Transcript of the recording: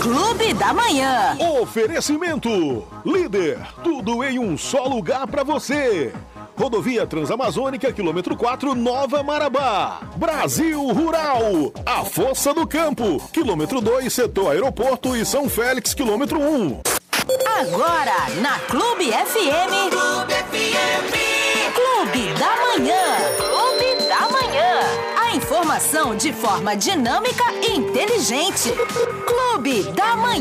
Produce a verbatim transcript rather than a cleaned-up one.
Clube da Manhã. Oferecimento. Líder, tudo em um só lugar pra você. Rodovia Transamazônica, quilômetro quatro, Nova Marabá. Brasil Rural, a Força do Campo, quilômetro dois, setor Aeroporto e São Félix, quilômetro um. Agora, na Clube F M. Clube F M. Clube da Manhã. Clube da Manhã. A informação de forma dinâmica e inteligente. Clube da Manhã.